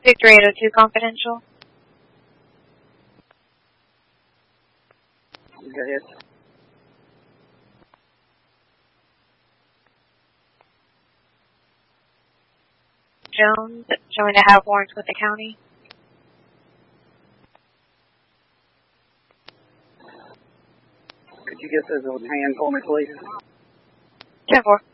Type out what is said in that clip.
Victory 802 confidential. Go ahead. Jones, showing to have warrants with the county. Could you get those on hand for me, please? 10-4.